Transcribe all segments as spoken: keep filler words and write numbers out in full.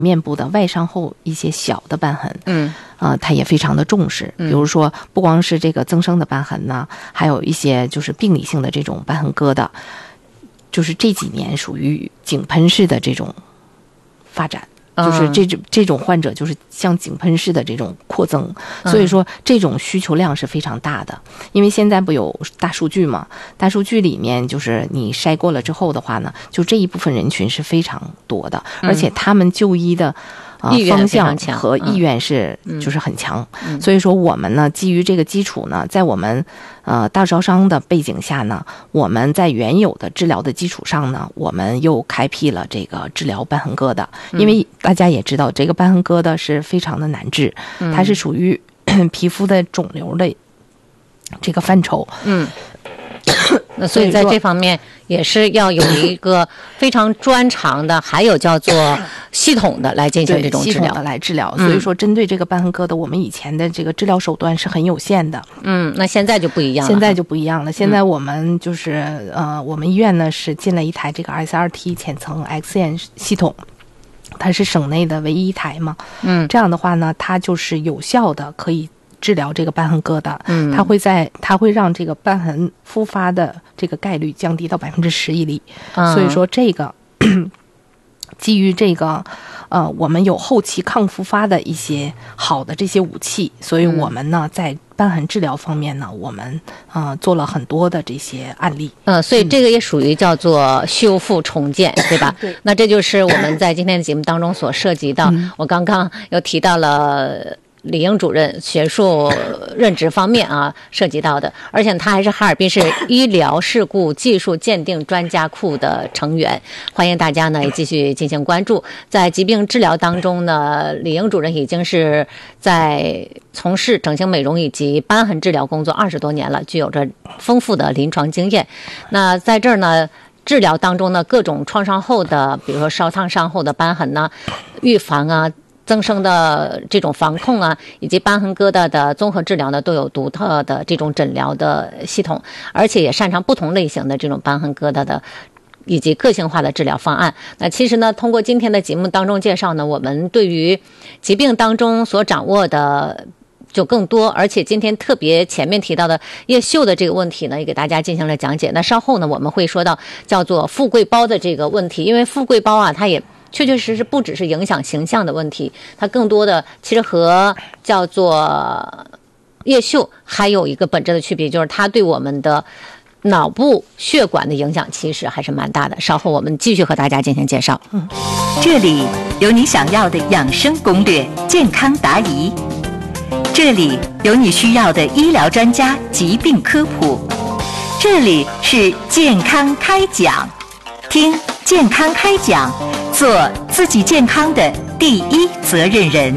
面部的外伤后一些小的瘢痕， 嗯， 呃，他也非常的重视。比如说，不光是这个增生的瘢痕呢，还有一些就是病理性的这种瘢痕疙瘩，就是这几年属于井喷式的这种发展。就是这种这种患者就是像井喷式的这种扩增，所以说这种需求量是非常大的。因为现在不有大数据嘛，大数据里面就是你筛过了之后的话呢，就这一部分人群是非常多的，而且他们就医的呃方向和意愿是就是很强。所以说我们呢基于这个基础呢，在我们呃大招商的背景下呢，我们在原有的治疗的基础上呢，我们又开辟了这个治疗瘢痕疙瘩。因为大家也知道这个瘢痕疙瘩是非常的难治，它是属于皮肤的肿瘤的这个范畴。 嗯，那所以在这方面也是要有一个非常专长的，还有叫做系统的来进行这种治疗， 系统的来治疗。所以说，针对这个瘢痕疙瘩，我们以前的这个治疗手段是很有限的。 嗯，那现在就不一样了。 现在就不一样了。现在我们就是、嗯、呃，我们医院呢是进了一台这个 S R T 浅层 X 线系统。它是省内的唯一一台嘛， 嗯， 这样的话呢，它就是有效的可以治疗这个瘢痕疙瘩， 嗯， 它会在它会让这个瘢痕复发的这个概率降低到百分之十以里， 嗯， 所以说这个基于这个呃，我们有后期抗复发的一些好的这些武器，所以我们呢、嗯、在瘢痕治疗方面呢，我们呃做了很多的这些案例。 呃，所以这个也属于叫做修复重建，嗯、对吧？ 对。 那这就是我们在今天的节目当中所涉及到。嗯、我刚刚又提到了李英主任学术任职方面啊涉及到的，而且他还是哈尔滨市医疗事故技术鉴定专家库的成员，欢迎大家呢也继续进行关注。在疾病治疗当中呢，李英主任已经是在从事整形美容以及瘢痕治疗工作二十多年了，具有着丰富的临床经验。那在这儿呢，治疗当中呢，各种创伤后的，比如说烧烫伤后的瘢痕呢，预防啊。增生的这种防控啊，以及瘢痕疙瘩的综合治疗呢，都有独特的这种诊疗的系统，而且也擅长不同类型的这种瘢痕疙瘩的以及个性化的治疗方案。那其实呢，通过今天的节目当中介绍呢，我们对于疾病当中所掌握的就更多，而且今天特别前面提到的叶锈的这个问题呢，也给大家进行了讲解。那稍后呢，我们会说到叫做富贵包的这个问题，因为富贵包啊，它也确确实实不只是影响形象的问题，它更多的其实和叫做叶锈还有一个本质的区别，就是它对我们的脑部血管的影响其实还是蛮大的。稍后我们继续和大家进行介绍。 嗯，这里有你想要的养生攻略、健康答疑，这里有你需要的医疗专家疾病科普，这里是健康开讲，听健康开讲，做自己健康的第一责任人。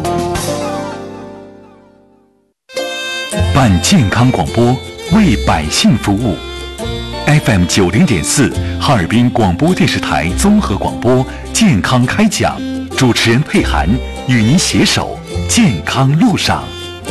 办健康广播，为百姓服务。F M 九零点四，哈尔滨广播电视台综合广播健康开讲，主持人佩涵与您携手健康路上。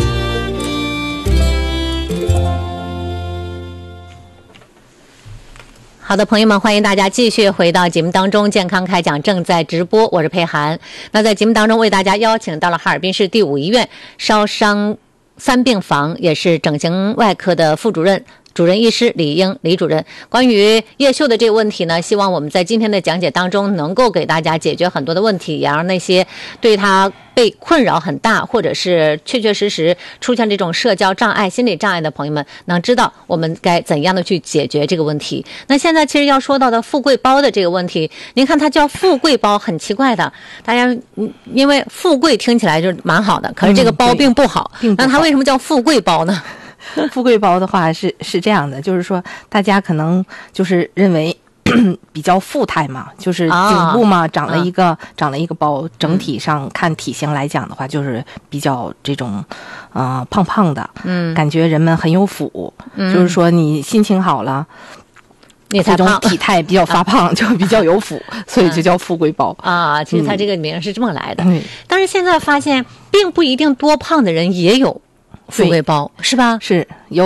好的，朋友们，欢迎大家继续回到节目当中，健康开讲正在直播，我是佩涵。那在节目当中为大家邀请到了哈尔滨市第五医院烧伤三病房，也是整形外科的副主任主任医师李英李主任。关于叶锈的这个问题呢，希望我们在今天的讲解当中能够给大家解决很多的问题，也让那些对他被困扰很大，或者是确确实实出现这种社交障碍、心理障碍的朋友们，能知道我们该怎样的去解决这个问题。那现在其实要说到的富贵包的这个问题，您看它叫富贵包，很奇怪的，大家因为富贵听起来就蛮好的，可是这个包并不好，嗯、那它为什么叫富贵包呢？ 富贵包的话是是这样的，就是说大家可能就是认为比较富态嘛，就是颈部嘛、哦、长了一个、嗯、长了一个包，整体上看体型来讲的话，就是比较这种呃胖胖的，嗯，感觉人们很有福，嗯，就是说你心情好了。 你这种体态比较发胖，啊、就比较有福，所以就叫富贵包啊。其实它这个名是这么来的，嗯、但是现在发现，并不一定多胖的人也有富贵包，是吧？ 是有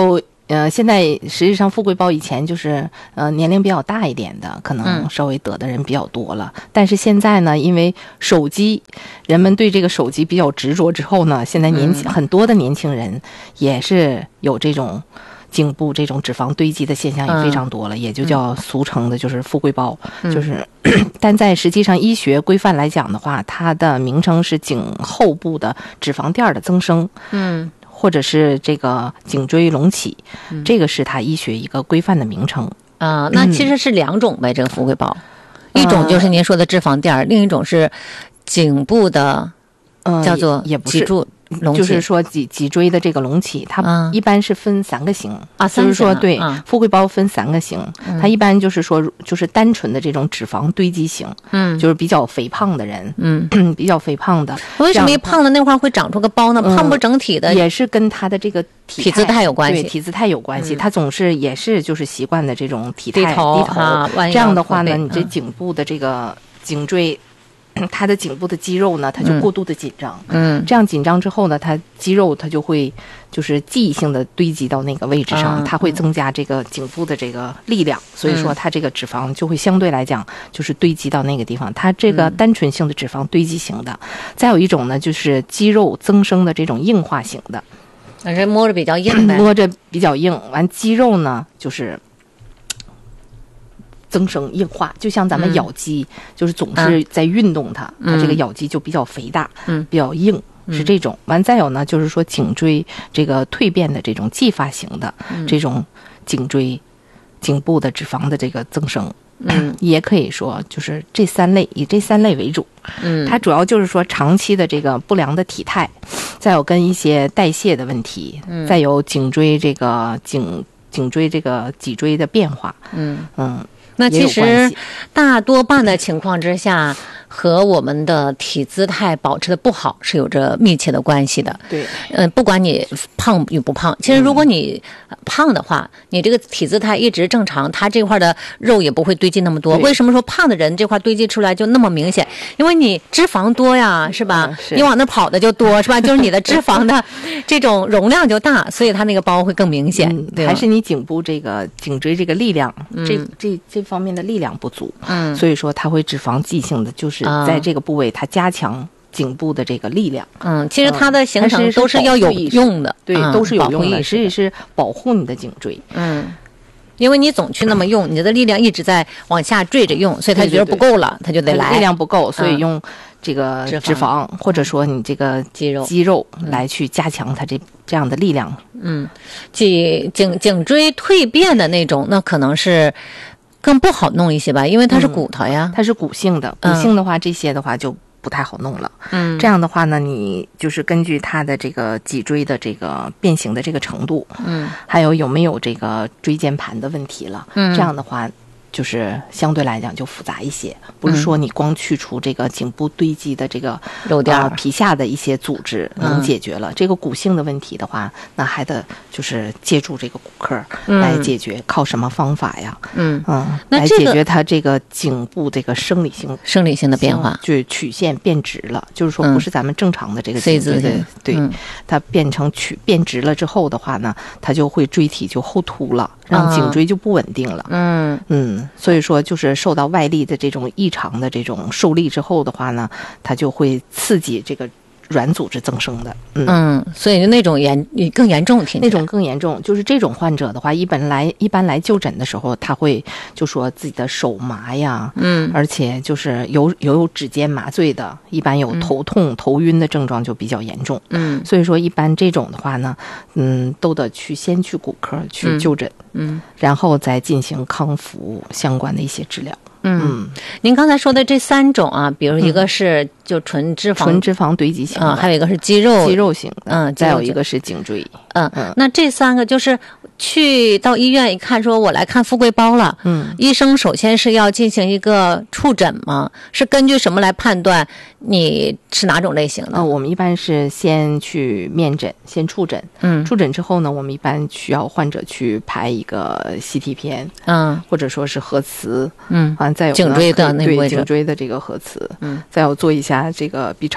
呃，现在实际上富贵包以前就是呃年龄比较大一点的，可能稍微得的人比较多了。嗯、但是现在呢，因为手机，人们对这个手机比较执着之后呢，现在年轻、嗯、很多的年轻人也是有这种颈部这种脂肪堆积的现象也非常多了，嗯、也就叫俗称的就是富贵包，嗯、就是。但在实际上医学规范来讲的话，它的名称是颈后部的脂肪垫的增生。嗯。或者是这个颈椎隆起，嗯、这个是它医学一个规范的名称啊、呃。那其实是两种呗，嗯、这个富贵包，一种就是您说的脂肪垫，呃、另一种是颈部的，呃、叫做脊柱隆起， 就是说脊脊椎的这个隆起，它一般是分三个型啊， 就是说对， 啊、 富贵包分三个型，嗯、它一般就是说就是单纯的这种脂肪堆积型，嗯，就是比较肥胖的人，嗯，比较肥胖的， 为什么一胖的那块会长出个包呢？ 嗯、 胖不整体的， 也是跟他的这个体体姿态有关系， 对，体姿态有关系，嗯、他总是也是就是习惯的这种体态低头， 低头啊、 这样的话呢，你这颈部的这个颈椎。它的颈部的肌肉呢，它就过度的紧张，嗯，这样紧张之后呢，它肌肉它就会就是记忆性的堆积到那个位置上，嗯、它会增加这个颈部的这个力量，嗯、所以说它这个脂肪就会相对来讲就是堆积到那个地方。它这个单纯性的脂肪堆积型的，嗯、再有一种呢就是肌肉增生的这种硬化型的， 反正摸着比较硬呗， 摸着比较硬，完肌肉呢就是增生硬化，就像咱们咬肌，嗯、就是总是在运动它，嗯、它这个咬肌就比较肥大，嗯，比较硬，是这种。完再有呢，就是说颈椎这个蜕变的这种继发型的，嗯、这种颈椎颈部的脂肪的这个增生，嗯，也可以说就是这三类，以这三类为主，嗯，它主要就是说长期的这个不良的体态，再有跟一些代谢的问题，嗯，再有颈椎这个颈颈椎这个脊椎的变化，嗯嗯。 那其实大多半的情况之下，和我们的体姿态保持的不好是有着密切的关系的。 对， 嗯、呃，不管你胖与不胖，其实如果你胖的话，嗯、你这个体姿态一直正常，它这块的肉也不会堆积那么多。为什么说胖的人这块堆积出来就那么明显？因为你脂肪多呀，是吧？ 嗯、是你往那跑的就多，是吧？就是你的脂肪的这种容量就大，所以它那个包会更明显。 嗯、对，还是你颈部这个颈椎这个力量，嗯、这这这方面的力量不足，嗯，所以说它会脂肪记性的，就是在这个部位它加强颈部的这个力量。 嗯，其实它的形成都是要有用的， 对， 嗯、 都是有用的， 实际是保护你的颈椎。 嗯，因为你总去那么用，你的力量一直在往下坠着用，所以他觉得不够了，他就得来。 力量不够，所以用这个脂肪，或者说你这个肌肉肌肉来去加强它这这样的力量。 嗯，颈颈颈椎蜕变的那种，那可能是更不好弄一些吧，因为它是骨头呀， 嗯、它是骨性的，骨性的话，这些的话就不太好弄了。嗯，这样的话呢，你就是根据它的这个脊椎的这个变形的这个程度，嗯，还有有没有这个椎间盘的问题了，嗯，这样的话。就是相对来讲就复杂一些，不是说你光去除这个颈部堆积的这个肉垫、 呃、皮下的一些组织能解决了、嗯、这个骨性的问题的话，那还得就是借助这个骨科来解决、嗯、靠什么方法呀？嗯嗯， 那来解决它这个颈部这个生理性生理性的变化， 就曲线变直了，就是说不是咱们正常的这个颈椎的、 嗯、对、嗯，它变成曲变直了之后的话呢，它就会椎体就后凸了，让颈椎就不稳定了。嗯嗯。所以说，就是受到外力的这种异常的这种受力之后的话呢，它就会刺激这个软组织增生的。嗯, 嗯所以那种严更严重，听那种更严重，就是这种患者的话，一般来一般来就诊的时候，他会就说自己的手麻呀，嗯，而且就是有有指尖麻醉的，一般有头痛、嗯、头晕的症状就比较严重。嗯，所以说一般这种的话呢，嗯，都得去先去骨科去就诊。嗯嗯，然后再进行康复相关的一些治疗。 嗯，嗯您刚才说的这三种啊，比如一个是就纯脂肪、 嗯、纯脂肪堆积型的、 嗯，还有一个是肌肉肌肉型的， 嗯， 再有一个是颈椎。 嗯嗯，那这三个就是去到医院一看，说我来看富贵包了。嗯，医生首先是要进行一个触诊吗？是根据什么来判断你是哪种类型的？ 呃，我们一般是先去面诊，先触诊。嗯，触诊之后呢，我们一般需要患者去拍一个 C T 片，嗯，或者说是核磁，嗯，完再有颈椎的那对颈椎的这个核磁，嗯，再要做一下这个 B 超。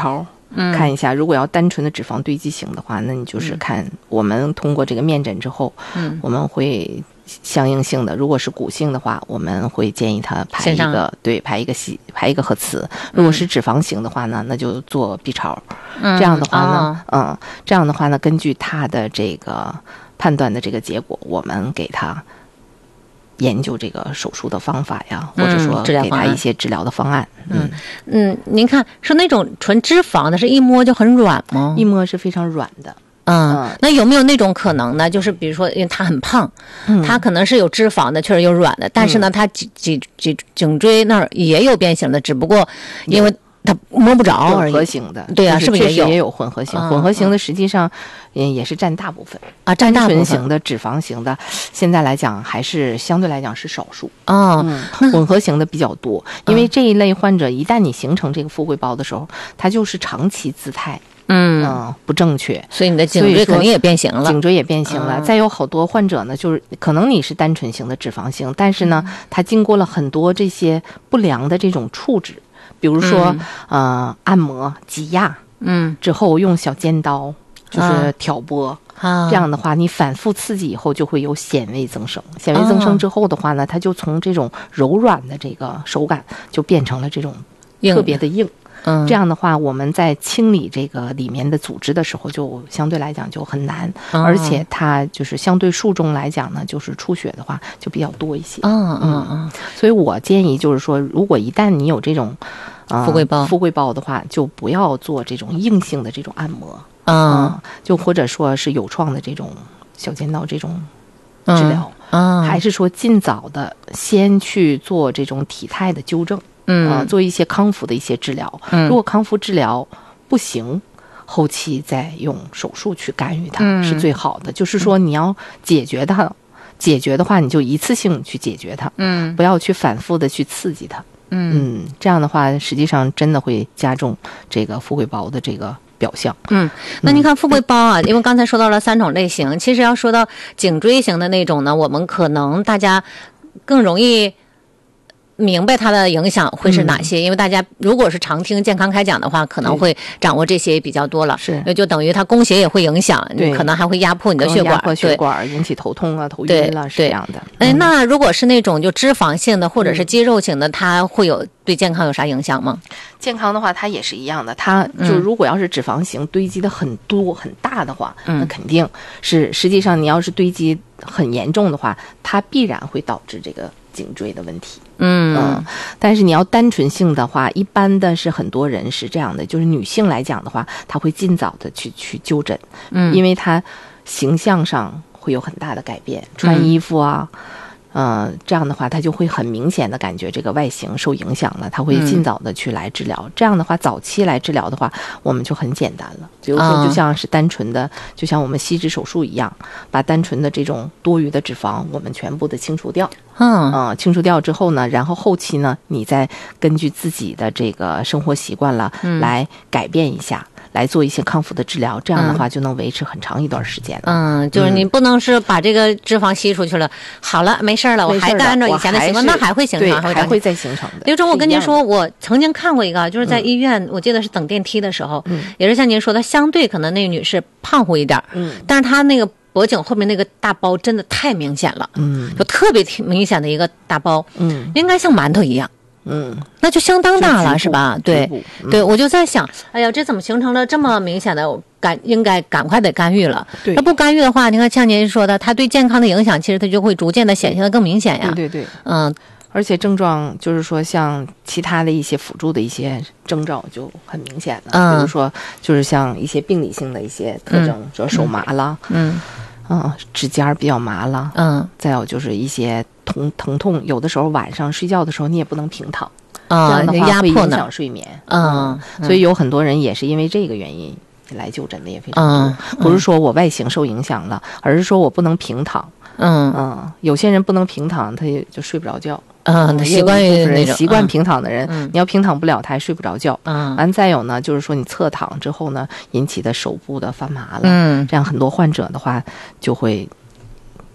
嗯， 看一下，如果要单纯的脂肪堆积型的话，那你就是看我们通过这个面诊之后， 嗯， 我们会相应性的，如果是骨性的话，我们会建议他排一个对排一个细排一个核磁；如果是脂肪型的话呢，那就做 B 超。 嗯， 这样的话呢， 哦、 嗯，这样的话呢，根据他的这个判断的这个结果，我们给他研究这个手术的方法呀，或者说给他一些治疗的方案。 嗯嗯，您看是那种纯脂肪的，是一摸就很软吗？ 一摸是非常软的。 嗯，那有没有那种可能呢？就是比如说，因为他很胖， 嗯、 他可能是有脂肪的，确实有软的，但是呢，他脊脊脊颈椎那儿也有变形的，只不过因为他摸不着而已。 混合型的， 对啊，是不是也有？ 也有混合型，嗯、混合型的实际上也也是占大部分啊，占大部分。 单纯型的、脂肪型的，现在来讲还是相对来讲是少数。 哦， 嗯，混合型的比较多，因为这一类患者一旦你形成这个富贵包的时候，它就是长期姿态。 嗯嗯，不正确， 所以你的颈椎肯定也变形了， 颈椎也变形了。嗯、再有好多患者呢，就是可能你是单纯型的脂肪型，但是呢，它经过了很多这些不良的这种处置，比如说、嗯、呃按摩、挤压， 嗯， 之后用小尖刀就是挑拨。 啊、 这样的话，你反复刺激以后，就会有显微增生。显微增生之后的话呢，它就从这种柔软的这个手感，就变成了这种特别的硬。 嗯， 这样的话，我们在清理这个里面的组织的时候，就相对来讲就很难， 嗯、 而且它就是相对术中来讲呢，就是出血的话就比较多一些。 嗯嗯嗯， 所以我建议就是说，如果一旦你有这种呃富贵包富贵包的话，就不要做这种硬性的这种按摩。 嗯， 嗯就或者说是有创的这种小尖刀这种治疗， 嗯， 还是说尽早的先去做这种体态的纠正。 嗯、 呃，做一些康复的一些治疗。 嗯， 如果康复治疗不行，后期再用手术去干预它、 嗯、 是最好的。就是说，你要解决它，解决的话，你就一次性去解决它， 嗯， 不要去反复的去刺激它。 嗯, 嗯，这样的话，实际上真的会加重这个富贵包的这个表象。 嗯，那您看富贵包啊，因为刚才说到了三种类型，其实要说到颈椎型的那种呢，我们可能大家更容易明白它的影响会是哪些、嗯、因为大家如果是常听健康开讲的话，可能会掌握这些比较多了， 是就等于它供血也会影响，你可能还会压迫你的血管， 压迫血管引起头痛啊头晕了，是这样的。 哎、嗯，那如果是那种就脂肪性的或者是肌肉型的、嗯、它会有对健康有啥影响吗？ 健康的话它也是一样的，它就如果要是脂肪型堆积的很多很大的话、嗯、那肯定是实际上你要是堆积很严重的话，它必然会导致这个颈椎的问题。 嗯嗯，但是你要单纯性的话，一般的是很多人是这样的，就是女性来讲的话，她会尽早的去去纠正， 嗯， 因为她形象上会有很大的改变，穿衣服啊。嗯呃，这样的话，他就会很明显的感觉这个外形受影响了，他会尽早的去来治疗。嗯、这样的话，早期来治疗的话，我们就很简单了。比如说，就像是单纯的，哦、就像我们吸脂手术一样，把单纯的这种多余的脂肪，我们全部的清除掉。 嗯， 呃、清除掉之后呢，然后后期呢，你再根据自己的这个生活习惯了， 嗯、 来改变一下。来做一些康复的治疗，这样的话就能维持很长一段时间了。 嗯，就是你不能是把这个脂肪吸出去了，嗯、好了，没事了，我还按照以前的习惯，那还会形成， 还会再形成的。 刘总，我跟您说，我曾经看过一个，就是在医院，嗯、我记得是等电梯的时候， 嗯、 也是像您说的，相对可能那个女士胖乎一点， 嗯， 但是她那个脖颈后面那个大包真的太明显了， 嗯， 就特别明显的一个大包， 嗯， 应该像馒头一样。 嗯， 那就相当大了，是吧？对， 嗯、 对，我就在想，哎呀，这怎么形成了这么明显的干？应该赶快得干预了。 对， 要不干预的话，你看像您说的，它对健康的影响，其实它就会逐渐的显现的更明显呀。 对对对， 嗯， 而且症状就是说，像其他的一些辅助的一些征兆就很明显了。 嗯， 比如说，就是像一些病理性的一些特征， 嗯、 比如手麻了， 嗯。 嗯，指尖比较麻了， 嗯， 再有就是一些疼疼痛，有的时候晚上睡觉的时候你也不能平躺， 啊、 这样的话压迫会影响睡眠， 嗯， 嗯所以有很多人也是因为这个原因来就诊的也非常多， 嗯嗯、 不是说我外形受影响了，而是说我不能平躺， 嗯嗯，有些人不能平躺，他也就睡不着觉。 嗯，习惯于那种习惯平躺的人， 嗯、 你要平躺不了，他还睡不着觉。 嗯， 完再有呢，就是说你侧躺之后呢，引起的手部的发麻了， 嗯， 这样很多患者的话就会。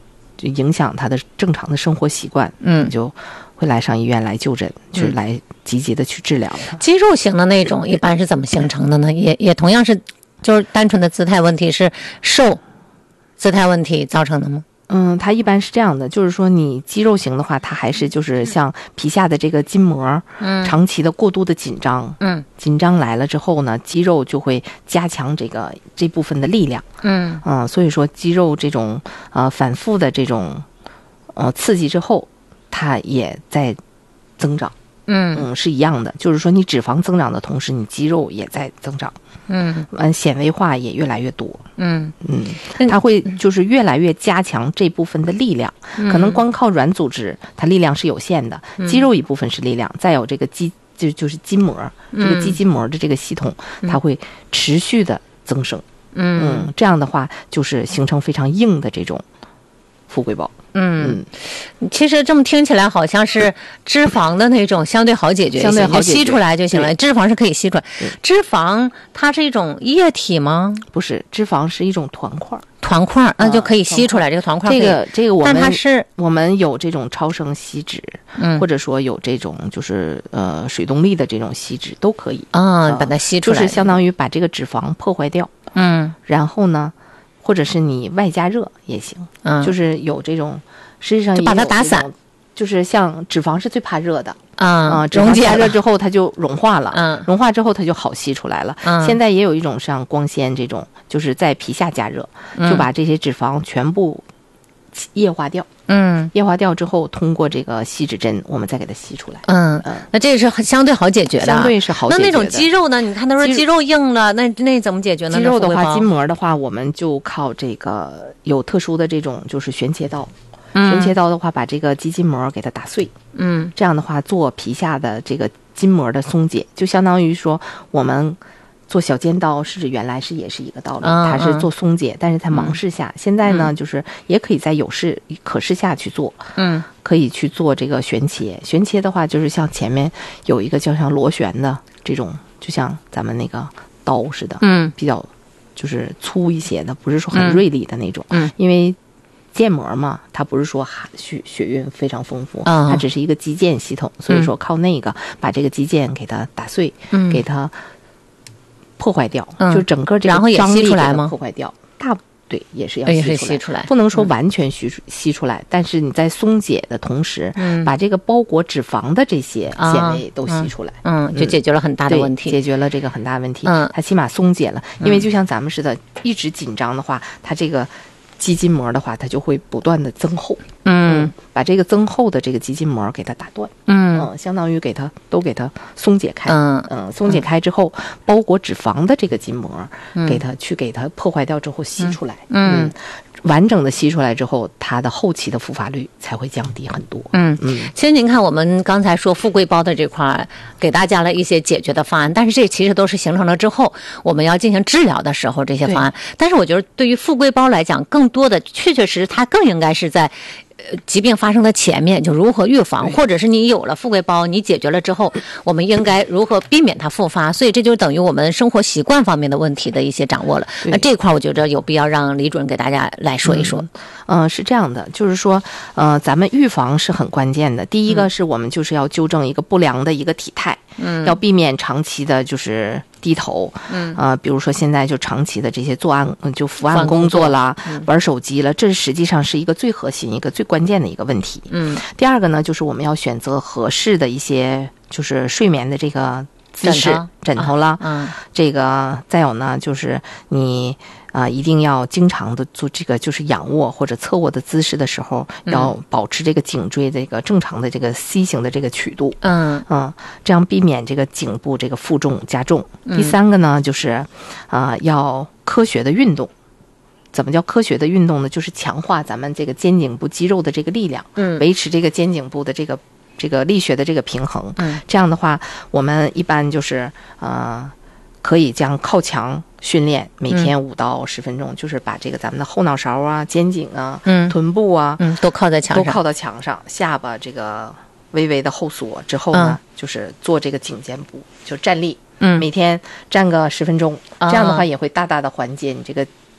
就影响他的正常的生活习惯， 嗯， 就会来上医院来就诊，就是来积极的去治疗他。 肌肉型的那种一般是怎么形成的呢？也也同样是就是单纯的姿态问题，是瘦姿态问题造成的吗？ 嗯，它一般是这样的，就是说你肌肉型的话，它还是就是像皮下的这个筋膜，嗯，长期的过度的紧张，嗯，紧张来了之后呢，肌肉就会加强这个这部分的力量，嗯嗯，所以说肌肉这种呃反复的这种呃刺激之后，它也在增长，嗯嗯，是一样的，就是说你脂肪增长的同时，你肌肉也在增长。嗯，完纤维化也越来越多。嗯嗯，它会就是越来越加强这部分的力量。嗯、可能光靠软组织，它力量是有限的。嗯、肌肉一部分是力量，再有这个肌就就是筋膜，嗯、这个肌筋膜的这个系统，它会持续的增生。嗯嗯，这样的话就是形成非常硬的这种富贵包。 嗯，其实这么听起来好像是脂肪的那种相对好解决， 相对好解决， 吸出来就行了。脂肪是可以吸出来，脂肪它是一种液体吗？ 不是，脂肪是一种团块， 团块那就可以吸出来。这个团块， 这个这个我们， 但它是我们有这种超声吸脂，嗯，或者说有这种就是呃水动力的这种吸脂都可以啊，把它吸出来， 就是相当于把这个脂肪破坏掉，嗯，然后呢。或者是你外加热也行，嗯，就是有这种，实际上就把它打散， 就是像脂肪是最怕热的， 啊、嗯， 脂肪加热之后它就融化了，嗯，融化之后它就好吸出来了。嗯，现在也有一种像光纤这种，就是在皮下加热，嗯、就把这些脂肪全部液化掉。嗯，液化掉之后，通过这个吸脂针，我们再给它吸出来。嗯嗯，那这是相对好解决的， 相对是好解决的。 那那种肌肉呢？你看他说肌肉硬了，那那怎么解决呢？ 肌肉的话，筋膜的话，我们就靠这个有特殊的这种就是旋切刀。嗯、旋切刀的话，把这个肌筋膜给它打碎。嗯，这样的话做皮下的这个筋膜的松解，就相当于说我们。做小尖刀是指原来是也是一个道理，它是做松解，但是在盲视下，现在呢就是也可以在有视可视下去做，嗯，可以去做这个旋切。旋切的话，就是像前面有一个叫像螺旋的这种，就像咱们那个刀似的，嗯，比较就是粗一些的，不是说很锐利的那种，嗯，因为腱膜嘛，它不是说血血运非常丰富，它只是一个肌腱系统，所以说靠那个把这个肌腱给它打碎，嗯，给它。破坏掉，嗯、就整个这个张力给它破坏掉，大对也是要吸出来， 吸出来不能说完全吸出、嗯、吸出来，但是你在松解的同时，嗯、把这个包裹脂肪的这些纤维都吸出来， 嗯，嗯就解决了很大的问题， 解决了这个很大问题，嗯，它起码松解了，因为就像咱们似的，一直紧张的话，它这个。肌筋膜的话，它就会不断的增厚，嗯，嗯把这个增厚的这个肌筋膜给它打断，嗯，嗯相当于给它都给它松解开，嗯嗯，松解开之后，嗯、包裹脂肪的这个筋膜，嗯、给它去给它破坏掉之后吸出来，嗯。嗯完整的吸出来之后，它的后期的复发率才会降低很多。 嗯嗯，其实您看，我们刚才说富贵包的这块，给大家了一些解决的方案，但是这其实都是形成了之后，我们要进行治疗的时候这些方案。但是我觉得，对于富贵包来讲，更多的确确实实，它更应该是在。呃，疾病发生的前面就如何预防，或者是你有了富贵包，你解决了之后，我们应该如何避免它复发？所以这就等于我们生活习惯方面的问题的一些掌握了。那这块我觉得有必要让李主任给大家来说一说。 嗯、呃，是这样的，就是说，呃，咱们预防是很关键的。第一个是我们就是要纠正一个不良的一个体态，嗯，要避免长期的就是低头，嗯，呃，比如说现在就长期的这些作案，就伏案工作啦，嗯、玩手机了，这实际上是一个最核心、一个最关键的一个问题。嗯，第二个呢，就是我们要选择合适的一些就是睡眠的这个姿势，枕头, 枕头了，嗯，这个再有呢，就是你。啊、呃，一定要经常的做这个，就是仰卧或者侧卧的姿势的时候，嗯、要保持这个颈椎这个正常的这个 C 型的这个曲度，嗯嗯，这样避免这个颈部这个负重加重。嗯、第三个呢，就是啊、呃，要科学的运动。怎么叫科学的运动呢？就是强化咱们这个肩颈部肌肉的这个力量，嗯，维持这个肩颈部的这个这个力学的这个平衡。嗯，这样的话，我们一般就是呃。可以将靠墙训练，每天五到十分钟，嗯、就是把这个咱们的后脑勺啊、肩颈啊、嗯、臀部啊， 嗯，都靠在墙上， 都靠到墙上，下巴这个微微的后缩之后呢，嗯、就是做这个颈肩部，就站立，嗯，每天站个十分钟，这样的话也会大大的缓解你这个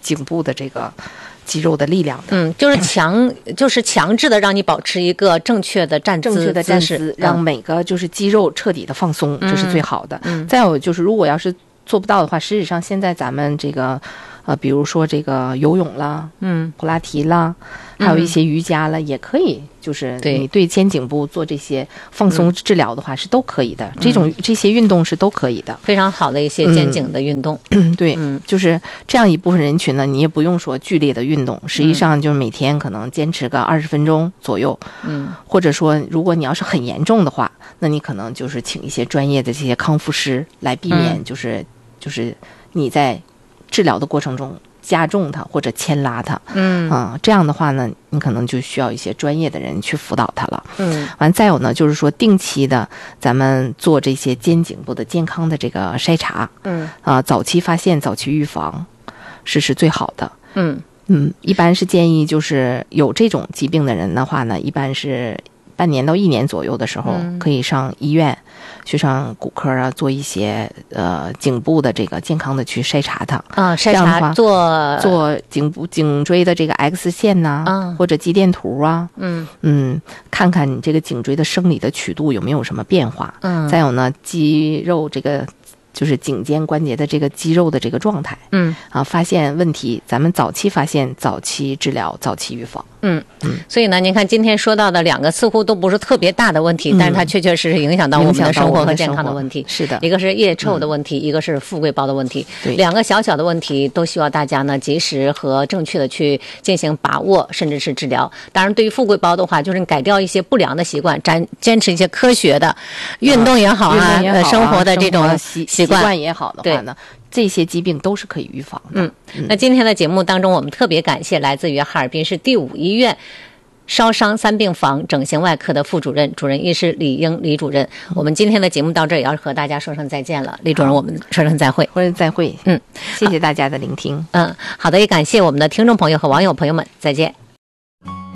颈部的这个肌肉的力量的。 嗯，就是强，就是强制的让你保持一个正确的站姿， 正确的站姿，让嗯、 每个就是肌肉彻底的放松， 嗯、 这是最好的。 嗯， 再有就是，如果要是做不到的话，实际上现在咱们这个，呃，比如说这个游泳啦， 嗯， 普拉提啦，还有一些瑜伽啦，嗯、也可以，就是你对肩颈部做这些放松治疗的话，嗯、是都可以的。这种这些运动是都可以的， 非常好的一些肩颈的运动。 嗯，对， 嗯， 就是这样一部分人群呢，你也不用说剧烈的运动，实际上就是每天可能坚持个二十分钟左右， 嗯， 或者说如果你要是很严重的话，那你可能就是请一些专业的这些康复师来避免，就是、嗯、就是你在治疗的过程中加重它或者牵拉它， 嗯啊、呃，这样的话呢，你可能就需要一些专业的人去辅导它了。 嗯， 完再有呢，就是说定期的咱们做这些肩颈部的健康的这个筛查， 嗯啊、呃，早期发现、早期预防是是最好的。 嗯嗯，一般是建议就是有这种疾病的人的话呢，一般是半年到一年左右的时候， 嗯、 可以上医院。去上骨科啊，做一些呃颈部的这个健康的去筛查它啊，筛查做做颈部颈椎的这个 X 线呐、啊， 啊、 或者肌电图啊， 嗯嗯，看看你这个颈椎的生理的曲度有没有什么变化， 嗯， 再有呢，肌肉这个就是颈肩关节的这个肌肉的这个状态， 嗯啊，发现问题，咱们早期发现，早期治疗，早期预防。 嗯嗯，所以呢，您看今天说到的两个似乎都不是特别大的问题，嗯、但是它确确实实影响到我们的生活和健康的问题。 是的， 一个是腋臭的问题，嗯、一个是富贵包的问题。 对， 两个小小的问题都希望大家呢及时和正确的去进行把握，甚至是治疗。当然，对于富贵包的话，就是你改掉一些不良的习惯，坚坚持一些科学的运动也好啊， 呃、 啊生活的这种习惯也好的话呢。这些疾病都是可以预防的。 嗯，那今天的节目当中，我们特别感谢来自于哈尔滨市第五医院烧伤三病房整形外科的副主任、主任医师李英李主任。我们今天的节目到这儿也要和大家说声再见了，李主任，我们说声再会。 说声再会。 嗯， 谢谢大家的聆听。 嗯，好的，也感谢我们的听众朋友和网友朋友们，再见。